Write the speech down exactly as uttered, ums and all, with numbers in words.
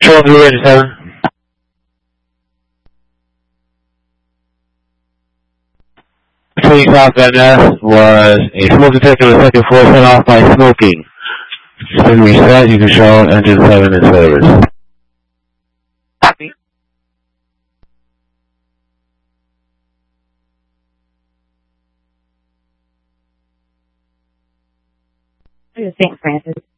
Control Blue Engine seven. Between South Van Ness was a smoke detector on the second floor set off by smoking. It's been reset. You control engine seven in service. Copy. Saint Francis.